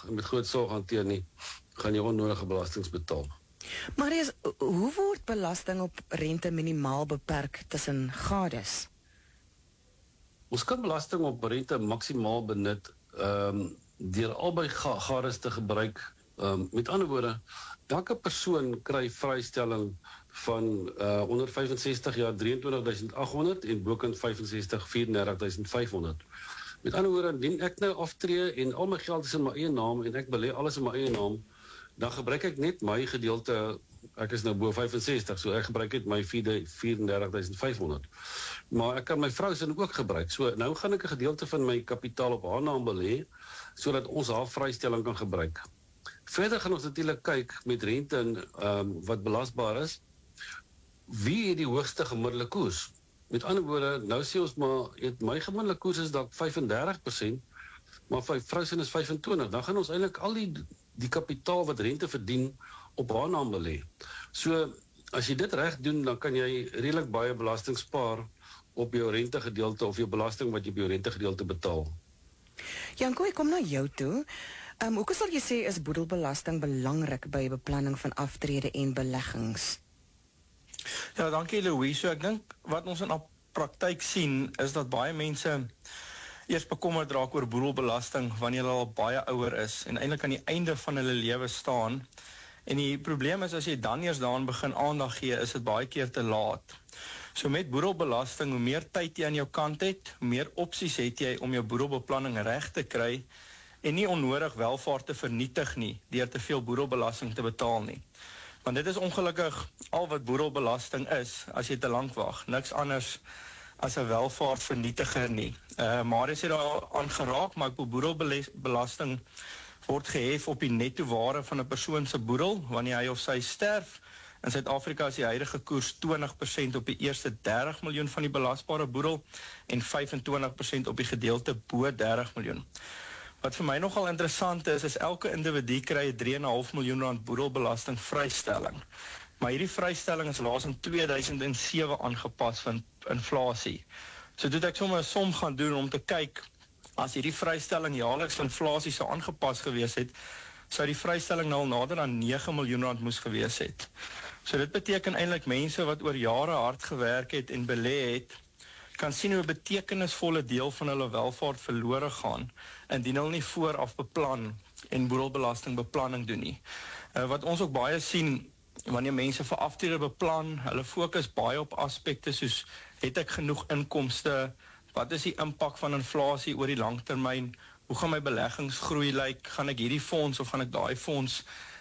en met groot sorg hanteer nie, gaan jy onnodige belastings betaal. Marius, hoe word belasting op rente minimaal beperk tussen gades? Ons kan belasting op rente maksimaal benut deur albei gades te gebruik. Met ander woorde, elke persoon kry vrystelling van onder 65 jaar 23.800 en bokant 65 34.500. Met ander woorde, indien ek nou aftree en al my geld is in my eie naam en ek belê alles in my eie naam, dan gebruik ek net my gedeelte, ek is nou bo 65, so ek gebruik net my 34.500. Maar ek kan my vrou se ook gebruik. So nou gaan ek 'n gedeelte van my kapitaal op haar naam belê, sodat ons haar vrystelling kan gebruik. Verder gaan ons natuurlik kyk met rente wat belasbaar is. Wie het die hoogste gemiddelde koers? Met ander woorde, nou sê ons maar, my gemiddelde koers is dalk 35%, maar vir vrou se is 25%, dan gaan ons eintlik al die kapitaal wat rente verdien op haar naam belê. So, as jy dit reg doen, dan kan jy redelik baie belasting spaar op jou rentegedeelte of jou belasting wat jy op jou rentegedeelte betaal. Janko, ek kom na jou toe. Hoe sal jy sê is boedelbelasting belangrik by beplanning van aftrede en beleggings? Ja, dankie Louise. So ek dink wat ons in praktyk sien is dat baie mense eers bekommerd raak oor boedelbelasting wanneer hulle al baie ouer is en eintlik aan die einde van hulle lewe staan. En die probleem is as jy dan eers daaraan begin aandag gee, is dit baie keer te laat. So met boedelbelasting, hoe meer tyd jy aan jou kant het, hoe meer opsies het jy om jou boedelbeplanning reg te kry en nie onnodig welvaart te vernietig nie deur te veel boedelbelasting te betaal nie. Want dit is ongelukkig al wat boedelbelasting is as jy te lank wag. Niks anders as 'n welvaartvernietiger nie. Marius het daar aan geraak, maar boedelbelasting word gehef op die netto waarde van 'n persoon se boedel wanneer hy of sy sterf. In Suid-Afrika is die huidige koers 20% op die eerste 30 miljoen van die belasbare boedel en 25% op die gedeelte bo 30 miljoen. Wat vir my nogal interessant is elke individu kry 3,5 miljoen rand boedelbelasting vrystelling. Maar hierdie vrystelling is laas in 2007 aangepas van inflasie. So toe ek sommer 'n som gaan doen om te kyk, as hierdie vrystelling jaarliks van inflasie sou aangepas gewees het, sou die vrystelling nou al nader aan 9 miljoen rand moes gewees het. So dit beteken eintlik mense wat oor jare hard gewerk het en belê het, kan sien hoe 'n betekenisvolle deel van hulle welvaart verlore gaan, indien hulle nie vooraf beplan en boedelbelastingbeplanning doen nie. Wat ons ook baie sien, wanneer mense vir aftrede beplan, hulle fokus baie op aspekte soos, het ek genoeg inkomste, wat is die impak van inflasie oor die langtermyn, hoe gaan my beleggingsgroei lyk, gaan ek hierdie fonds of gaan ek daai fonds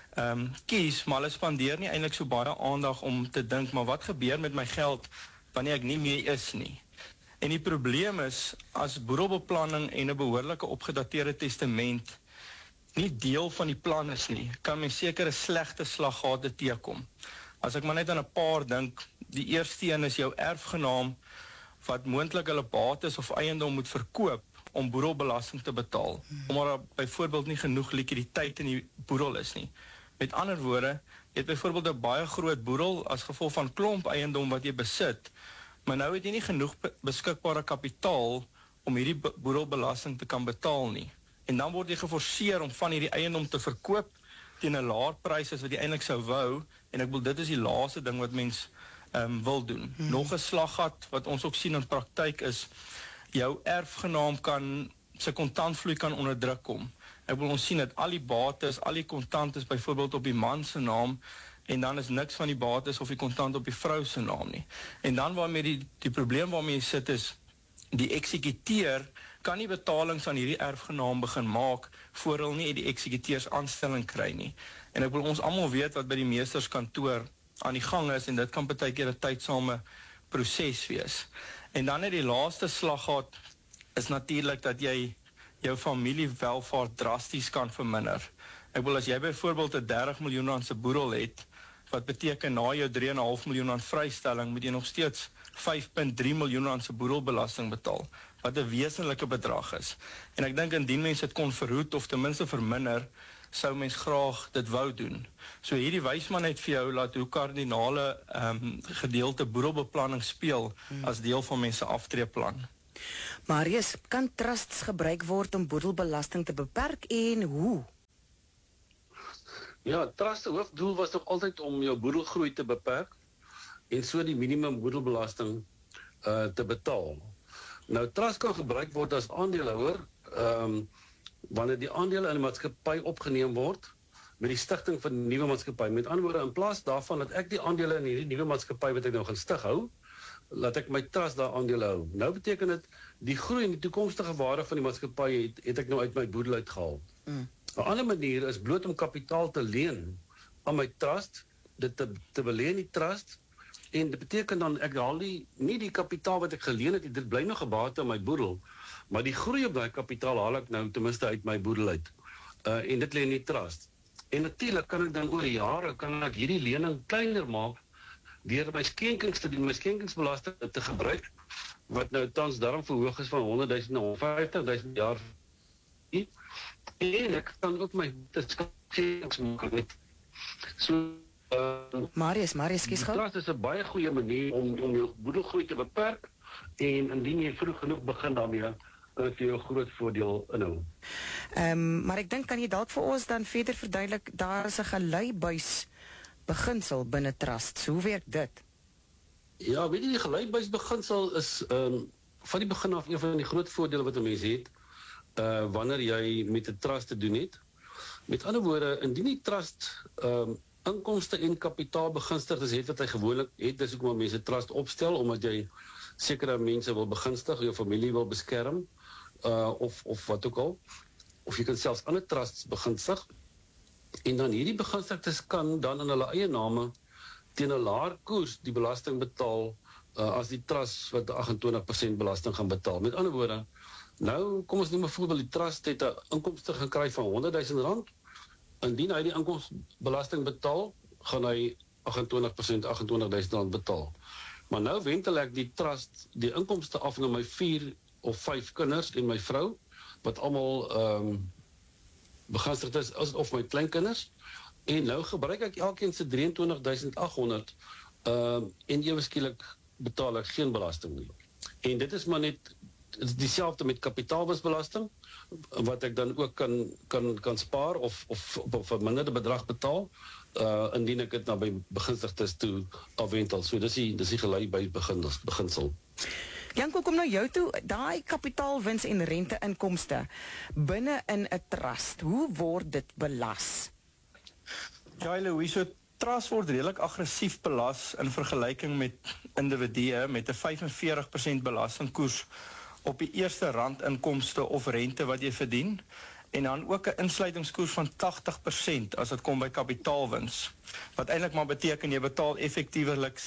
kies, maar hulle spandeer nie eintlik so baie aandag om te dink, maar wat gebeur met my geld wanneer ek nie meer is nie. En die probleem is, as boedelbeplanning en 'n behoorlike opgedateerde testament nie deel van die plan is nie, kan mens sekere slegte slaggate teekom. As ek maar net aan 'n paar dink, die eerste een is jou erfgenaam, wat moontlik hulle bates of eiendom moet verkoop om boedelbelasting te betaal, omdat daar byvoorbeeld nie genoeg likwiditeit in die boedel is nie. Met ander woorde, jy het byvoorbeeld 'n baie groot boedel as gevolg van klomp eiendom wat jy besit, maar nou het jy nie genoeg beskikbare kapitaal om hierdie boedelbelasting te kan betaal nie. En dan word jy geforseer om van hierdie eiendom te verkoop teen 'n laer prys as wat jy eintlik sou wou, en ek bedoel dit is die laaste ding wat mens wil doen. Nog 'n slaggat wat ons ook sien in praktyk is, jou erfgenaam sy kontantvloei kan onder druk kom. Ek wil ons sien dat al die bates, al die kontant is byvoorbeeld op die man se naam, en dan is niks van die bates of die kontant op die vrou se naam nie. En dan waarmee die probleem waarmee jy sit is, die eksekuteur kan nie betalings aan hierdie erfgenaam begin maak, voor hulle nie die eksekuteurs aanstelling kry nie. En ek wil ons almal weet wat by die meesterskantoor aan die gang is, en dit kan baie keer 'n tydsame proses wees. En dan net die laaste slaggat is natuurlik dat jy jou familiewelvaart drasties kan verminder. Ek wil as jy byvoorbeeld 'n 30 miljoen rand se boedel het, wat beteken na jou 3,5 miljoen rand vrystelling, moet jy nog steeds 5,3 miljoen rand se boedelbelasting betaal, wat 'n wesenlike bedrag is. En ek dink indien mense dit kon verhoed of ten minste verminder, sou mens graag dit wou doen. So hierdie wys maar net vir jou laat hoe kardinale gedeelte boedelbeplanning speel as deel van mense aftreeplan. Marius, kan trusts gebruik word om boedelbelasting te beperk en hoe? Ja, trust se hoofdoel was nog altyd om jou boedelgroei te beperk en so die minimum boedelbelasting te betaal. Nou, trust kan gebruik word as aandeelhouer wanneer die aandele in die maatskappy opgeneem word met die stigting van 'n nuwe maatskappy. Met ander woorde, in plaas daarvan dat ek die aandele in hierdie nuwe maatskappy wat ek nou gaan stig hou, laat ek my trust daar aandele hou. Nou beteken dit die groei en die toekomstige waarde van die maatskappy het ek nou uit my boedel uitgehaal. 'n ander manier is bloot om kapitaal te leen aan my trust, dit te belê in die trust, en dit beteken dan ek haal nie die kapitaal wat ek geleen het, dit bly nog 'n bate in my boedel, maar die groei op daai kapitaal haal ek nou ten minste uit my boedel uit. En dit lê in die trust. En natuurlik kan ek dan oor jare kan ek hierdie lening kleiner maak deur my skenkings te doen, my skenkingsbelasting te gebruik, wat nou tans daarom verhoog is van 100.000 na 150.000 jaar. En ek kan ook my skenkings maak. So Marius, kies gou. Trust is 'n baie goeie manier om jou boedelgroei te beperk, en indien jy vroeg genoeg begin daarmee, het jy 'n groot voordeel inhou. Maar ek dink kan jy dalk vir ons dan verder verduidelik, daar is 'n geleibuis beginsel binne trusts. Hoe werk dit? Ja, weet jy, die geleibuis beginsel is van die begin af een van die groot voordele wat 'n mens het wanneer jy met 'n trust te doen het. Met ander woorde, indien die trust inkomste en kapitaal begunstigdes het wat hy gewoonlik het, dis hoekom mense trust opstel, omdat jy sekere mense wil begunstig, jou familie wil beskerm, of wat ook al, of jy kan selfs ander trusts begunstig, en dan hierdie begunstigdes kan dan in hulle eie name teen 'n laer koers die belasting betaal, as die trust wat 28% belasting gaan betaal. Met ander woorde, nou kom ons neem 'n voorbeeld, die trust het 'n inkomste gekry van R100.000, indien hy die inkomstebelasting betaal, gaan hy 28% R28.000 betaal. Maar nou wentel ek die trust, die inkomste af na my 4 of 5 kinders en my vrou, wat almal begunstigd is, of my kleinkinders, en nou gebruik ek elkeen se 23.800, en ewe skielik betaal ek geen belasting nie. En dit is maar net dieselfde met kapitaalwinstbelasting, wat ek dan ook kan spaar of op 'n verminderde bedrag betaal, indien ek dit na by begunstigdes toe afwentel. So dis die geleibuis beginsel. Janko, kom nou jou toe, daai kapitaalwins en rente-inkomste binne in 'n trust, hoe word dit belas? Ja, Louise, so trust word redelik aggressief belas in vergelyking met individue met 'n 45% belastingkoers op die eerste randinkomste of rente wat jy verdien, en dan ook 'n insluitingskoers van 80% as dit kom by kapitaalwins, wat eintlik maar beteken jy betaal effektiewelik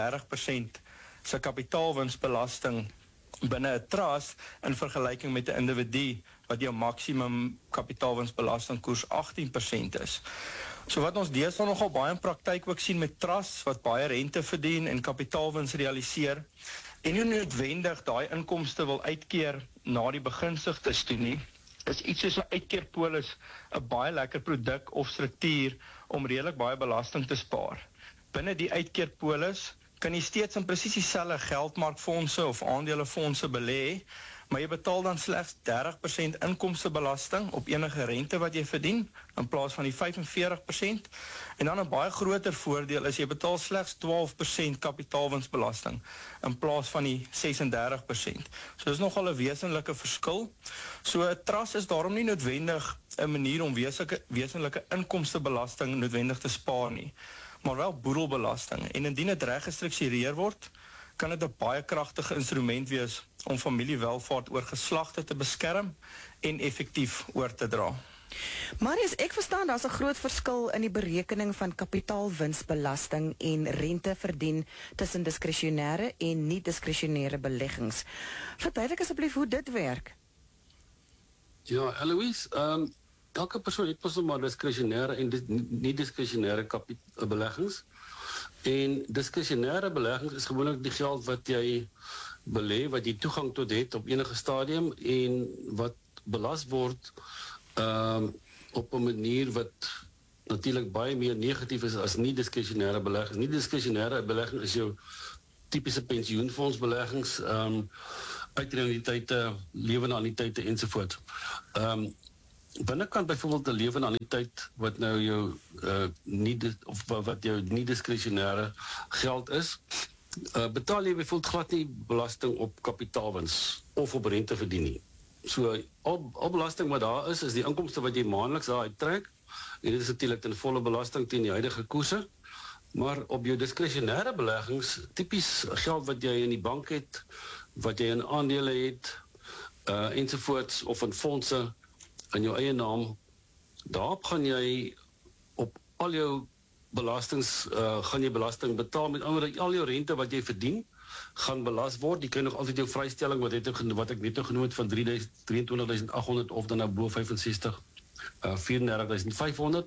36% se kapitaalwinsbelasting binne 'n trust in vergelyking met 'n individu wat jou maksimum kapitaalwinsbelastingkoers 18% is. So wat ons deesdae nogal baie in praktyk ook sien met trusts wat baie rente verdien en kapitaalwins realiseer, en nie noodwendig daai inkomste wil uitkeer na die begunstigdes toe nie, is iets soos 'n uitkeerpolis 'n baie lekker produk of struktuur om redelik baie belasting te spaar. Binne die uitkeerpolis kan jy steeds in presies dieselfde geldmarkfondse of aandelefondse belê, maar jy betaal dan slegs 30% inkomstebelasting op enige rente wat jy verdien, in plaas van die 45%, en dan 'n baie groter voordeel is jy betaal slegs 12% kapitaalwinsbelasting, in plaas van die 36%. So dis nogal 'n wesenlike verskil. So 'n trust is daarom nie noodwendig 'n manier om wesenlike inkomstebelasting noodwendig te spaar nie, maar wel boedelbelasting, en indien dit reg gestruktureer word, kan dit 'n baie kragtige instrument wees om familiewelvaart oor geslagte te beskerm en effektief oor te dra. Marius, ek verstaan daar's 'n groot verskil in die berekening van kapitaalwinsbelasting en rente verdien tussen diskresionêre en nie-diskresionêre beleggings. Verduidelik asseblief hoe dit werk. Ja, Eloise, elke persoon het pas maar diskresionêre en nie-diskresionêre beleggings. En diskresionêre beleggings is gewoonlik die geld wat jy belê, wat jy toegang tot het op enige stadium en wat belas word op 'n manier wat natuurlik baie meer negatief is as nie-diskresionêre beleggings. Nie-diskresionêre belegging is jou tipiese binnekant byvoorbeeld 'n lewende anniteit wat nou jou wat jou nie diskresionêre geld is, betaal jy byvoorbeeld glad nie belasting op kapitaalwins of op rente verdien nie. So al belasting wat daar is die inkomste wat jy maandeliks daar uittrek, en dit is natuurlik ten volle belasting teen die huidige koerse, maar op jou diskresionêre beleggings, tipies geld wat jy in die bank het, wat jy in aandele het, ensovoorts, of in fondse, in jou eie naam, daarop gaan jy op al jou belastings, gaan jy belasting betaal, met andere, al jou rente wat jy verdien, gaan belast word. Jy kry nog altyd jou vrystelling, wat ek net nou genoem het, van 23.800 of dan nou bo 65, 34.500.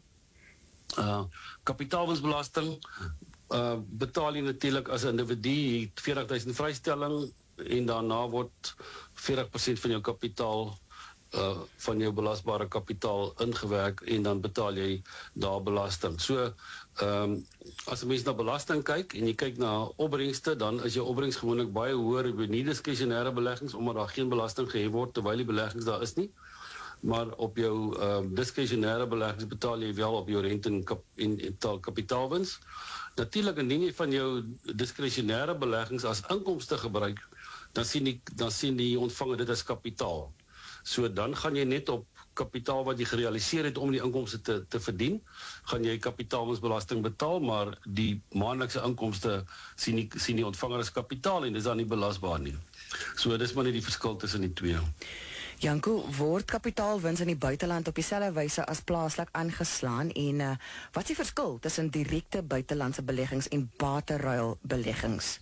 Kapitaalwinsbelasting, betaal jy natuurlik as 'n individu, 40.000 vrystelling, en daarna word 40% van jou kapitaal, van jou belasbare kapitaal ingewerk, en dan betaal jy daar belasting. So, as 'n mens na belasting kyk, en jy kyk na opbrengste, dan is jou opbrengs gewoonlik baie hoër op nie diskresionêre beleggings, omdat daar geen belasting gehef word, terwyl die beleggings daar is nie. Maar op jou diskresionêre beleggings betaal jy wel op jou rente en kapitaalwins. Natuurlik, indien jy van jou diskresionêre beleggings as inkomste gebruik, dan sien die ontvanger dit as kapitaal. So dan gaan jy net op kapitaal wat jy gerealiseer het om die inkomste te verdien, gaan jy kapitaalwinsbelasting betaal, maar die maandelikse inkomste sien die ontvanger as kapitaal, en dis dan nie belasbaar nie. So dis maar net die verskil tussen die twee. Janko, word kapitaalwins in die buiteland op dieselfde wyse as plaaslik aangeslaan, en wat is die verskil tussen direkte buitelandse beleggings en bateruil beleggings?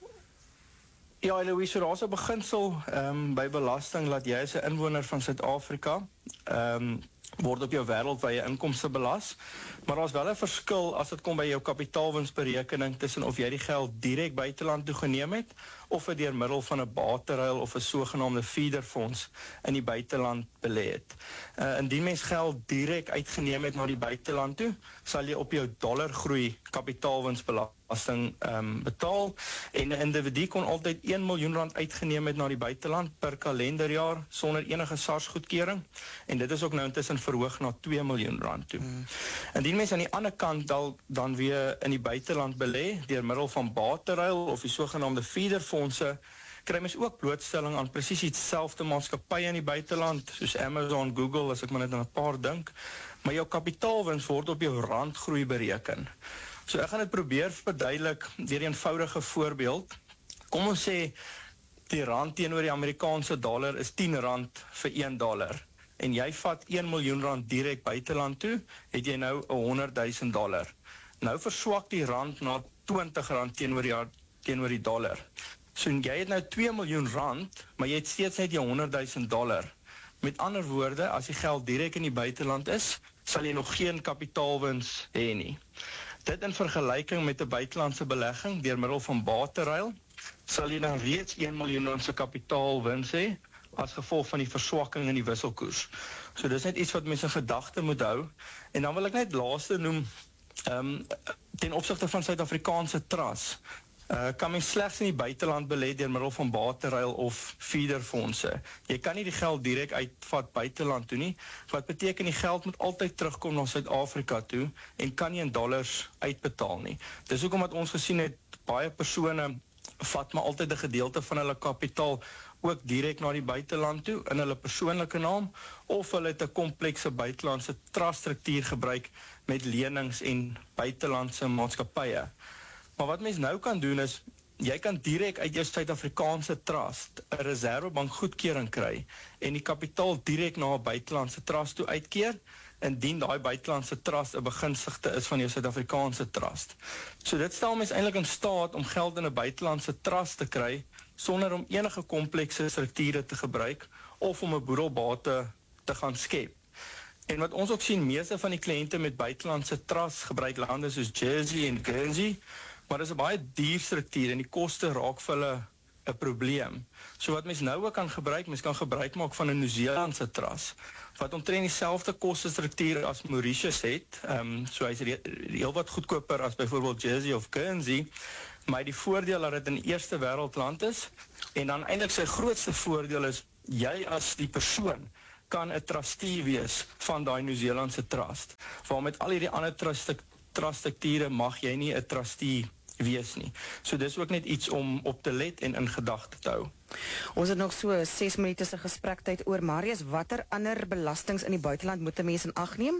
Ja, Louise, daar's 'n beginsel by belasting dat jy as 'n inwoner van Suid-Afrika word op jou wêreldwye inkomste belas, maar daar's wel 'n verskil as dit kom by jou kapitaalwinsberekening tussen of jy die geld direk buiteland toe geneem het of dit deur middel van 'n bateruil of 'n sogenaamde feederfonds in die buiteland belê het. Indien mens geld direk uitgeneem het na die buiteland toe, sal jy op jou dollargroei kapitaalwinsbelasting betaal, en 'n individu kon altyd 1 miljoen rand uitgeneem het na die buiteland per kalenderjaar sonder enige SARS-goedkeuring, en dit is ook nou intussen verhoog na 2 miljoen rand toe. Indien mens aan die ander kant dan weer in die buiteland belê deur middel van bateruil of die sogenaamde feederfondse, kry mens ook blootstelling aan presies dieselfde maatskappye in die buiteland, soos Amazon, Google, as ek maar net aan 'n paar dink, maar jou kapitaalwins word op jou randgroei bereken. So ek gaan dit probeer verduidelik deur 'n eenvoudige voorbeeld. Kom ons sê die rand teenoor die Amerikaanse dollar is R10 vir $1, en jy vat 1 miljoen rand direk buiteland toe, het jy nou $100,000. Nou verswak die rand na R20 teenoor die dollar. So jy het nou 2 miljoen rand, maar jy het steeds net jou $100,000. Met ander woorde, as die geld direk in die buiteland is, sal jy nog geen kapitaalwins hê nie. Dit in vergelyking met 'n buitelandse belegging deur middel van bateruil, sal jy dan reeds 1 miljoen rand se kapitaalwins hê as gevolg van die verswakking in die wisselkoers. So dis net iets wat mense in gedagte moet hou. En dan wil ek net laaste noem, ten opsigte van Suid-Afrikaanse trust, kan mens slegs in die buiteland belê deur middel van bateruil of feederfondse. Jy kan nie die geld direk uitvat buiteland toe nie, wat beteken die geld moet altyd terugkom na Suid-Afrika toe en kan nie in dollars uitbetaal nie. Dis hoekom wat ons gesien het, baie persone vat maar altyd 'n gedeelte van hulle kapitaal ook direk na die buiteland toe in hulle persoonlike naam, of hulle het 'n komplekse buitelandse truststruktuur gebruik met lenings en buitelandse maatskappye. Maar wat mens nou kan doen is, jy kan direk uit jou Suid-Afrikaanse trust 'n reservebank goedkeuring kry en die kapitaal direk na 'n buitelandse trust toe uitkeer, indien daai buitelandse trust 'n begunstigde is van jou Suid-Afrikaanse trust. So dit stel mens eintlik in staat om geld in 'n buitelandse trust te kry, sonder om enige komplekse strukture te gebruik, of om 'n boedelbate te gaan skep. En wat ons ook sien, meeste van die kliënte met buitelandse trusts gebruik lande soos Jersey en Guernsey, maar dis 'n baie duur struktuur en die koste raak vir hulle 'n probleem. So wat mens nou ook kan gebruik, mens kan gebruik maak van 'n Nieu-Seelandse trust, wat omtrent dieselfde kostestruktuur as Mauritius het, so hy's heel wat goedkoper as byvoorbeeld Jersey of Guernsey, maar die voordeel dat dit in die eerste wêreldland is, en dan eintlik sy grootste voordeel is, jy as die persoon kan 'n trustee wees van daai Nieu-Seelandse trust. Waar met al hierdie ander truststrukture mag jy nie 'n trustee wees nie. So dis ook net iets om op te let en in gedagte te hou. Ons het nog so 6 minute se gesprektyd oor. Marius, watter ander belastings in die buiteland moet 'n mens in ag neem?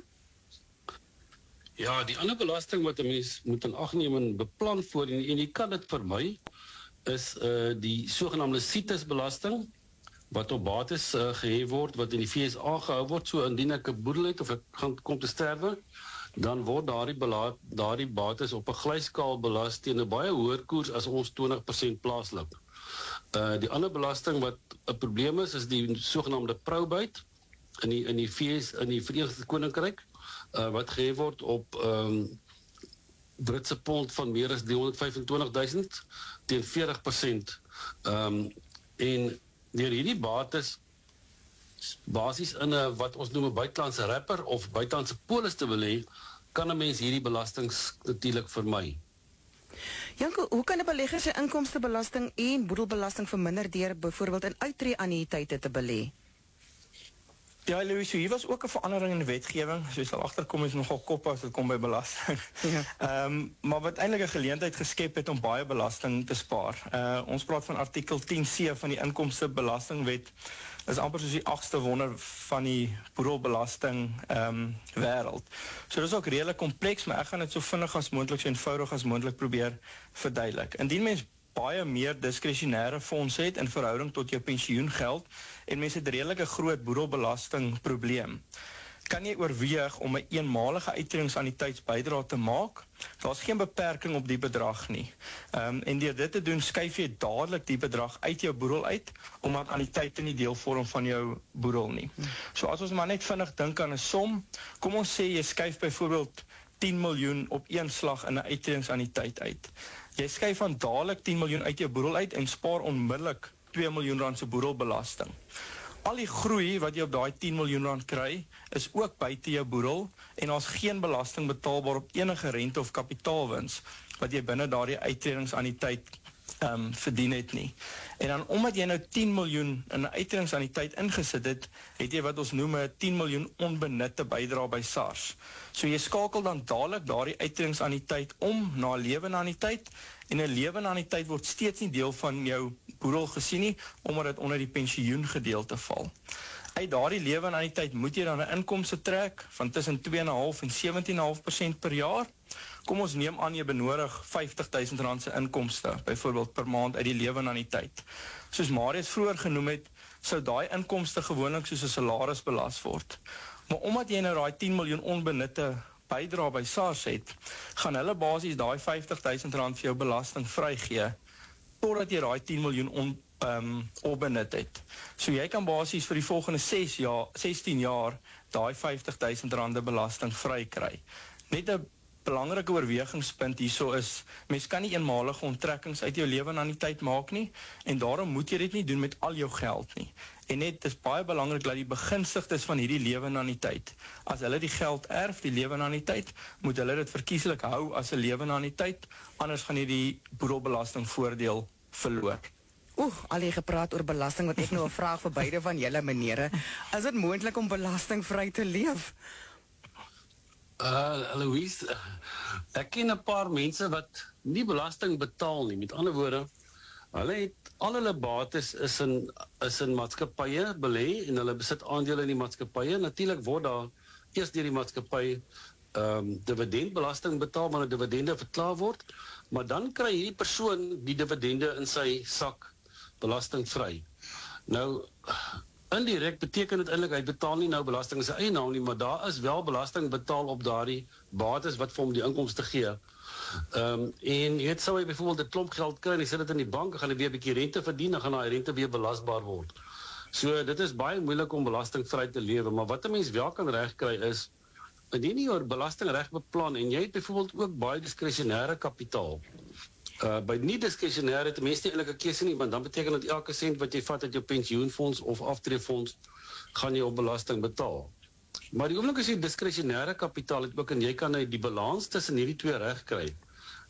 Ja, die ander belasting wat 'n mens moet in ag neem en beplan voor en jy kan dit vermy is die sogenaamde CITES-belasting wat op bates gehef word wat in die FSA gehou word. So indien ek 'n boedel het of ek kom te sterwe, dan word daardie bates op 'n glyskaal belas teen 'n baie hoër koers as ons 20% plaaslik. Die ander belasting wat 'n probleem is die sogenaamde probate in die Verenigde Koninkryk wat gehef word op Britse pond van meer as 325.000 teen 40%. En deur hierdie bates basies in 'n wat ons noem 'n buitelandse wrapper of buitelandse polis te belê, kan 'n mens hierdie belastings natuurlik vermy. Janko, hoe kan 'n belegger sy inkomstebelasting en boedelbelasting verminder deur byvoorbeeld in uittreeannuïteite te belê? Ja, Louis, so hier was ook 'n verandering in die wetgewing. So jy sal agterkom is nogal kop as dit kom by belasting. Ja. Maar wat eintlik 'n geleentheid geskep het om baie belasting te spaar. Ons praat van artikel 10C van die inkomstebelastingwet. Is amper soos die 8ste wonder van die boedelbelasting wêreld. So dis ook redelik kompleks, maar ek gaan dit so vinnig as moontlik, so eenvoudig as moontlik probeer verduidelik. Indien mens baie meer diskresionêre fondse het in verhouding tot jou pensioengeld en mense het redelik 'n groot boedelbelasting probleem, kan jy oorweeg om 'n eenmalige uittredingsannuïteitsbydrae te maak. Daar's geen beperking op die bedrag nie. En deur dit te doen, skuif jy dadelik die bedrag uit jou boedel uit, omdat annuïteite nie deel vorm van jou boedel nie. So as ons maar net vinnig dink aan 'n som, kom ons sê jy skuif byvoorbeeld 10 miljoen op een slag in 'n uittredingsannuïteit uit. Jy skuif van dadelik 10 miljoen uit jou boedel uit en spaar onmiddellik 2 miljoen rand se boedelbelasting. Al die groei wat jy op daai 10 miljoen rand kry, is ook buite jou boedel en daar's geen belasting betaalbaar op enige rente of kapitaalwins wat jy binne daardie uittredingsannuïteit verdien het nie. En dan omdat jy nou 10 miljoen in 'n uittredingsannuïteit ingesit het, het jy wat ons noem 'n 10 miljoen onbenutte bydrae by SARS. So jy skakel dan dadelik daardie uittredingsannuïteit om na 'n lewende annuïteit en 'n lewende annuïteit word steeds nie deel van jou boedel gesien nie, omdat dit onder die pensioengedeelte val. Uit daardie lewende annuïteit moet jy dan 'n inkomste trek van tussen 2,5 en 17,5% per jaar. Kom ons neem aan jy benodig R50,000 se inkomste, byvoorbeeld per maand uit die lewende annuïteit. Soos Marius vroeër genoem het, sou daai inkomste gewoonlik soos 'n salaris belas word. Maar omdat jy nou daai 10 miljoen onbenutte bydrae by SARS het, gaan hulle basies daai R50,000 vir jou belasting vrygee totdat jy daai 10 miljoen onbenut het. So jy kan basies vir die volgende 16 jaar daai R50,000 belasting vry kry. Net 'n belangrike oorwegingspunt hierso is, mens kan nie eenmalige onttrekkings uit jou lewende annuïteit maak nie, en daarom moet jy dit nie doen met al jou geld nie. En net, dis baie belangrik dat die begunstigdes van hierdie lewende annuïteit, as hulle die geld erf, die lewende annuïteit, moet hulle dit verkieslik hou as 'n lewende annuïteit, anders gaan jy die boedelbelasting voordeel verloor. Al die gepraat oor belasting, wat ek nou 'n vraag vir beide van julle menere. Is dit moontlik om belastingvry te leef? Louise, ek ken 'n paar mense wat nie belasting betaal nie. Met ander woorde, hulle het al hulle bates is in maatskappye belê en hulle besit aandele in die maatskappye. Natuurlik word daar eers deur die maatskappy dividendbelasting betaal wanneer dividende verklaar word, maar dan kry hierdie persoon die dividende in sy sak belastingvry. Nou, indirek beteken dit eintlik hy betaal nie nou belasting in sy eie naam nie, maar daar is wel belasting betaal op daardie bates wat vir hom die inkomste gee. En jy sou hy byvoorbeeld 'n klomp geld kry en hy sit dit in die bank, gaan hy weer 'n bietjie rente verdien, dan gaan daai rente weer belasbaar word. So dit is baie moeilik om belastingvry te lewe, maar wat 'n mens wel kan regkry is, indien jy jou belasting reg beplan en jy het byvoorbeeld ook baie diskresionêre kapitaal. By nie diskresionêre het mense nie eintlik 'n keuse nie, want dan beteken dit elke sent wat jy vat uit jou pensioenfonds of aftreefonds, gaan jy op belasting betaal. Maar die oomblik as jy diskresionêre kapitaal het ook en jy kan die balans tussen hierdie twee reg kry,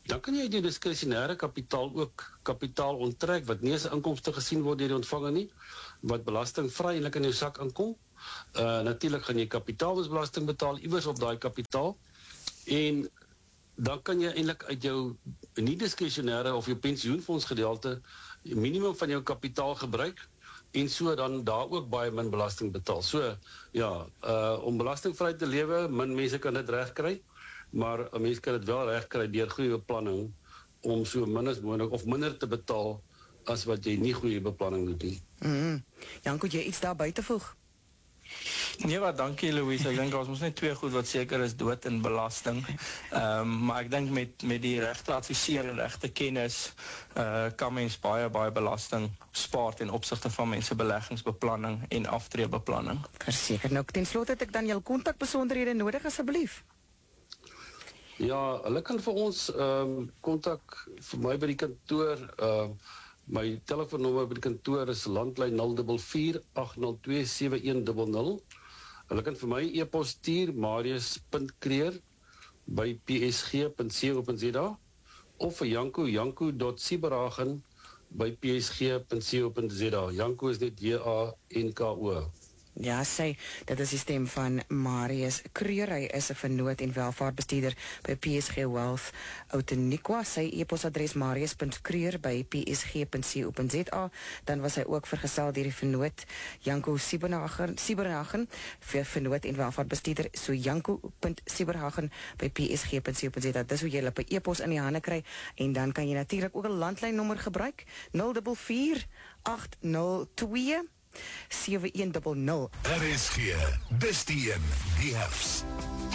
Dan kan jy die diskresionêre kapitaal ook kapitaal onttrek wat nie as 'n inkomste gesien word deur die ontvanger nie, wat belastingvry eintlik in jou sak inkom. Natuurlik gaan jy kapitaalwinstbelasting betaal iewers op daai kapitaal en dan kan jy eintlik uit jou nie diskresionêre of jou pensioenfonds gedeelte minimum van jou kapitaal gebruik en so dan daar ook baie min belasting betaal. So ja, om belastingvry te lewe, min mense kan dit regkry, maar 'n mens kan dit wel regkry deur goeie beplanning om so min as moontlik of minder te betaal as wat jy nie goeie beplanning doen nie. Janko, jy iets daar by te voeg? Nee, wat dankie Louise. Ek dink ons moet net twee goed wat seker is, dood en belasting. Maar ek dink met die regte advisering en regte kennis kan mens baie belasting spaar ten opsigte van mense beleggingsbeplanning en aftreebeplanning. Verseker. Nou ten slotte het ek dan jou kontakbesonderhede nodig asseblief. Ja, hulle kan vir ons kontak vir my by die kantoor. My telefoonnommer by die kantoor is landlyn 044 802 7100. Hulle kan vir my e-pos stuur marius.kreer@psg.co.za of vir janko.sieberhagen@psg.co.za. Janko is net JANKO. Ja, dit is die stem van Marius Kreer. Hy is 'n vennoot en welvaartbestuurder by PSG Wealth Outeniqua. Sy e-posadres marius.kreer@psg.co.za. Dan was hy ook vergesel deur die vennoot Janko Sieberhagen, vir vennoot en welvaartbestuurder, so janko.sieberhagen@psg.co.za. Dis hoe jy hulle per e-pos in die hande kry en dan kan jy natuurlik ook 'n landlynnommer gebruik 044 802 7100. RSG, dis die een, die hefs.